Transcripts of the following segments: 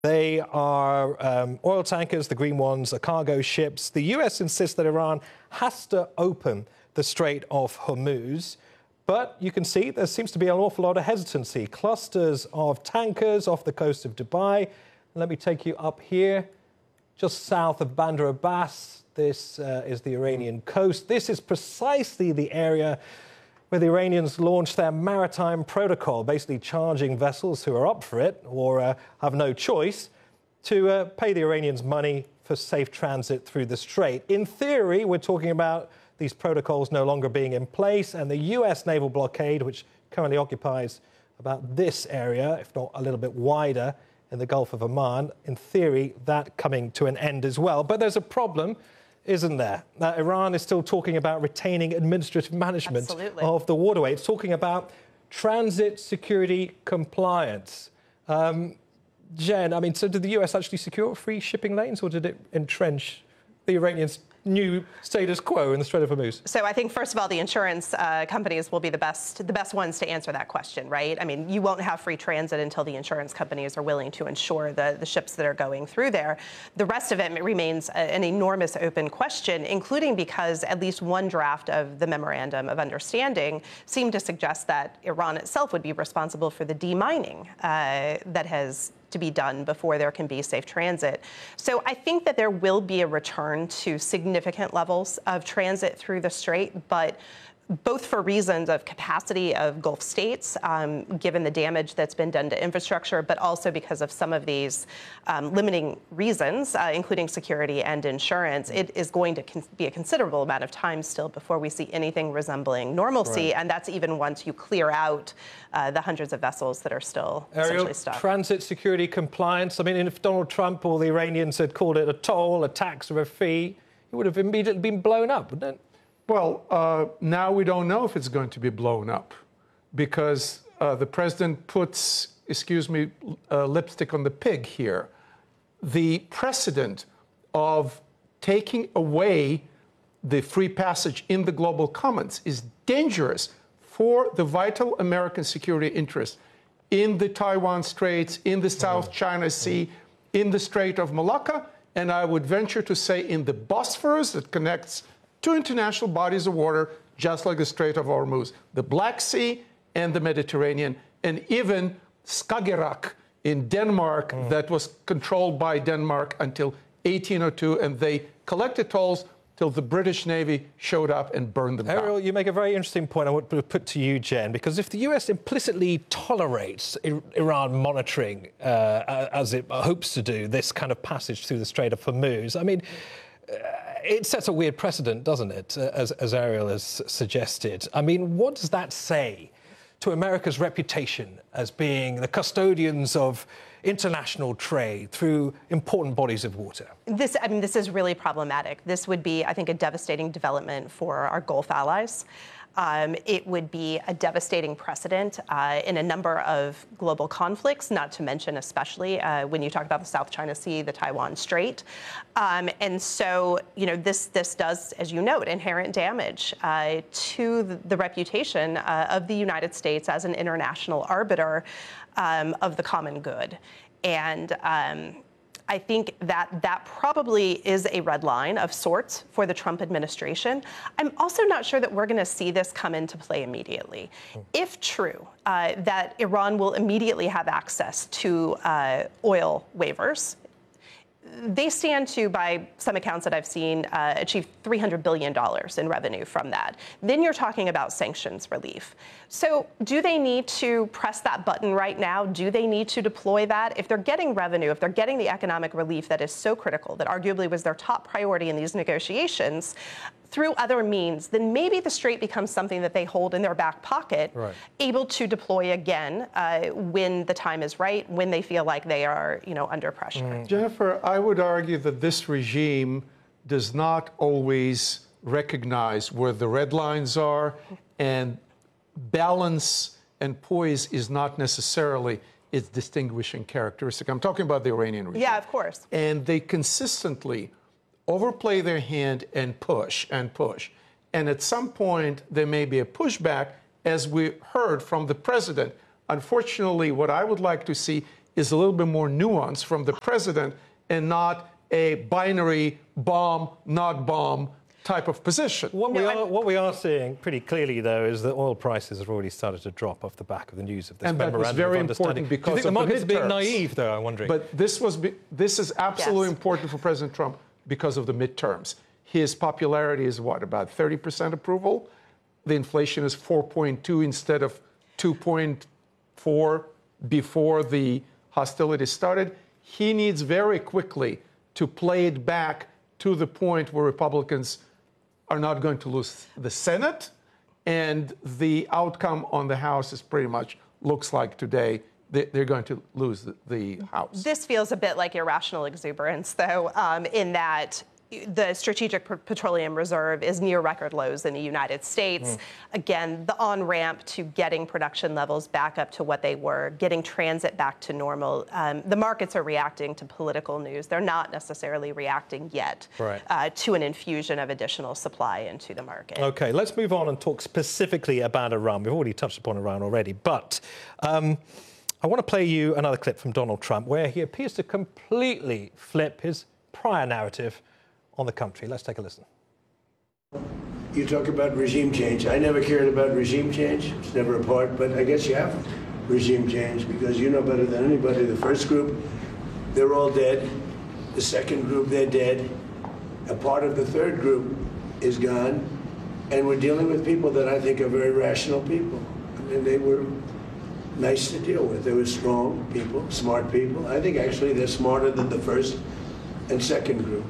They are oil tankers, the green ones are cargo ships. The US insists that Iran has to open the Strait of Hormuz. But you can see there seems to be an awful lot of hesitancy. Clusters of tankers off the coast of Dubai. Let me take you up here, just south of Bandar Abbas. This is the Iranian coast. This is precisely the area where the Iranians launched their maritime protocol, basically charging vessels who are up for it or have no choice to pay the Iranians money for safe transit through the strait. In theory, we're talking about these protocols no longer being in place, and the US naval blockade, which currently occupies about this area, if not a little bit wider, in the Gulf of Oman, in theory, that coming to an end as well. But there's a problem, isn't there? Iran is still talking about retaining administrative management of the waterway. It's talking about transit security compliance. Jen, I mean, so did the US actually secure free shipping lanes, or did it entrench the Iranians' new status quo in the Strait of Hormuz? So I think, first of all, the insurance companies will be the best ones to answer that question, right? I mean, you won't have free transit until the insurance companies are willing to insure the ships that are going through there. The rest of it remains an enormous open question, including because at least one draft of the Memorandum of Understanding seemed to suggest that Iran itself would be responsible for the demining that has to be done before there can be safe transit. So I think that there will be a return to significant levels of transit through the strait, but both for reasons of capacity of Gulf states, given the damage that's been done to infrastructure, but also because of some of these limiting reasons, including security and insurance. It is going to be a considerable amount of time still before we see anything resembling normalcy, right. And that's even once you clear out the hundreds of vessels that are still essentially stuck. Transit security compliance. I mean, if Donald Trump or the Iranians had called it a toll, a tax, or a fee, it would have immediately been blown up, wouldn't it? Well, now we don't know if it's going to be blown up because the president puts, lipstick on the pig here. The precedent of taking away the free passage in the global commons is dangerous for the vital American security interests in the Taiwan Straits, in the South China Sea, in the Strait of Malacca, and I would venture to say in the Bosphorus that connects two international bodies of water, just like the Strait of Hormuz, the Black Sea and the Mediterranean, and even Skagerrak in Denmark that was controlled by Denmark until 1802, and they collected tolls till the British Navy showed up and burned them down. Ariel, you make a very interesting point I want to put to you, Jen, because if the US implicitly tolerates Iran monitoring, as it hopes to do, this kind of passage through the Strait of Hormuz, I mean, it sets a weird precedent, doesn't it, as Ariel has suggested. I mean, what does that say to America's reputation as being the custodians of international trade through important bodies of water? This is really problematic. This would be, I think, a devastating development for our Gulf allies. It would be a devastating precedent in a number of global conflicts, not to mention especially when you talk about the South China Sea, the Taiwan Strait. And so, this does, as you note, inherent damage to the reputation of the United States as an international arbiter of the common good. And I think that probably is a red line of sorts for the Trump administration. I'm also not sure that we're going to see this come into play immediately. If true, that Iran will immediately have access to oil waivers, they stand to, by some accounts that I've seen, achieve $300 billion in revenue from that. Then you're talking about sanctions relief. So do they need to press that button right now? Do they need to deploy that? If they're getting revenue, if they're getting the economic relief that is so critical, that arguably was their top priority in these negotiations, through other means, then maybe the strait becomes something that they hold in their back pocket, right, able to deploy again when the time is right, when they feel like they are, under pressure. Jennifer, I would argue that this regime does not always recognize where the red lines are, and balance and poise is not necessarily its distinguishing characteristic. I'm talking about the Iranian regime. Yeah, of course. And they consistently overplay their hand and push and push. And at some point, there may be a pushback, as we heard from the president. Unfortunately, what I would like to see is a little bit more nuanced from the president and not a binary bomb, not bomb type of position. What we are seeing pretty clearly, though, is that oil prices have already started to drop off the back of the news of this memorandum that was very of understanding. important because Do you think the market's being midterms. naive, though, I'm wondering? But this is absolutely important for President Trump because of the midterms. His popularity is what, about 30% approval? The inflation is 4.2 instead of 2.4 before the hostilities started. He needs very quickly to play it back to the point where Republicans are not going to lose the Senate, and the outcome on the House is pretty much looks like today they're going to lose the House. This feels a bit like irrational exuberance, though, in that the Strategic Petroleum Reserve is near record lows in the United States. Again, the on-ramp to getting production levels back up to what they were, getting transit back to normal. The markets are reacting to political news. They're not necessarily reacting yet to an infusion of additional supply into the market. OK, let's move on and talk specifically about Iran. We've already touched upon Iran already, but I want to play you another clip from Donald Trump where he appears to completely flip his prior narrative on the country. Let's take a listen. You talk about regime change. I never cared about regime change. It's never a part, but I guess you have regime change because you know better than anybody. The first group, they're all dead. The second group, they're dead. A part of the third group is gone. And we're dealing with people that I think are very rational people. I mean, they were nice to deal with. They were strong people, smart people. I think actually they're smarter than the first and second group.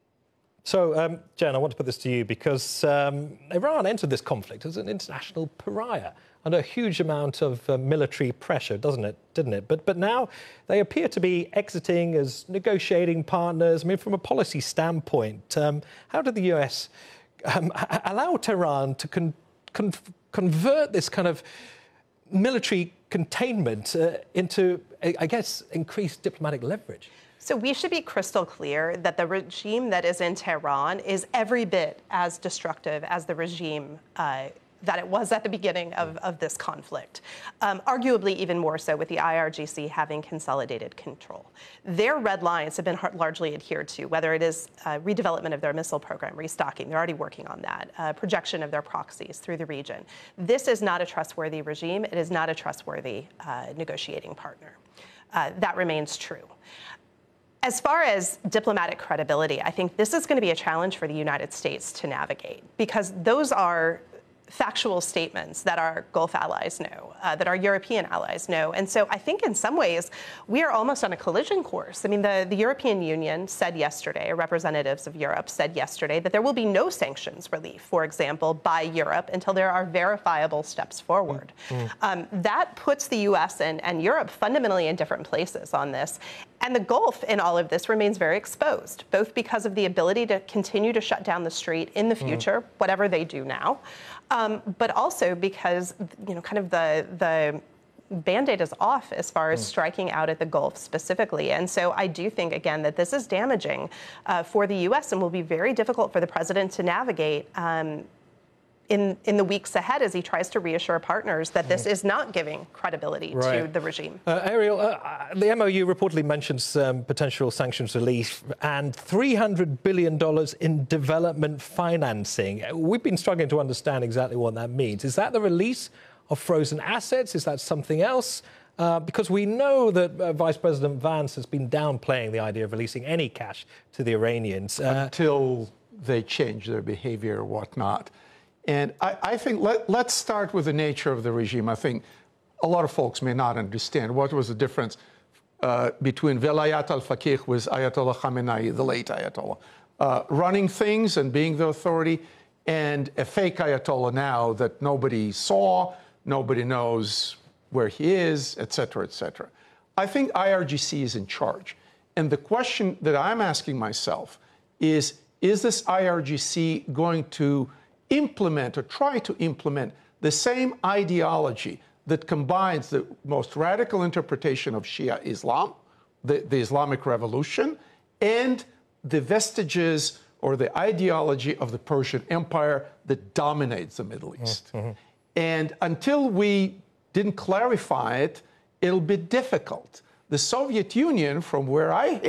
So, Jen, I want to put this to you because Iran entered this conflict as an international pariah under a huge amount of military pressure, didn't it? But now they appear to be exiting as negotiating partners. I mean, from a policy standpoint, how did the US allow Tehran to convert this kind of military containment into, I guess, increased diplomatic leverage? So we should be crystal clear that the regime that is in Tehran is every bit as destructive as the regime that it was at the beginning of this conflict, arguably even more so with the IRGC having consolidated control. Their red lines have been largely adhered to, whether it is redevelopment of their missile program, restocking, they're already working on that, projection of their proxies through the region. This is not a trustworthy regime. It is not a trustworthy negotiating partner. That remains true. As far as diplomatic credibility, I think this is going to be a challenge for the United States to navigate because those are factual statements that our Gulf allies know, that our European allies know. And so I think in some ways we are almost on a collision course. I mean, the European Union said yesterday, or representatives of Europe said yesterday, that there will be no sanctions relief, for example, by Europe until there are verifiable steps forward. That puts the US and Europe fundamentally in different places on this. And the Gulf in all of this remains very exposed, both because of the ability to continue to shut down the strait in the future, whatever they do now, but also because, kind of the Band-Aid is off as far as striking out at the Gulf specifically. And so I do think, again, that this is damaging for the U.S. and will be very difficult for the president to navigate in the weeks ahead as he tries to reassure partners that this is not giving credibility to the regime. Ariel, the MOU reportedly mentions potential sanctions relief and $300 billion in development financing. We've been struggling to understand exactly what that means. Is that the release of frozen assets? Is that something else? Because we know that Vice President Vance has been downplaying the idea of releasing any cash to the Iranians. Until they change their behavior or whatnot. And I think let's start with the nature of the regime. I think a lot of folks may not understand what was the difference between Velayat al-Faqih with Ayatollah Khamenei, the late Ayatollah, running things and being the authority, and a fake Ayatollah now that nobody saw, nobody knows where he is, et cetera, et cetera. I think IRGC is in charge. And the question that I'm asking myself is this IRGC going to implement or try to implement the same ideology that combines the most radical interpretation of Shia Islam, the Islamic Revolution, and the vestiges or the ideology of the Persian Empire that dominates the Middle East. And until we didn't clarify it, it'll be difficult. The Soviet Union, from where I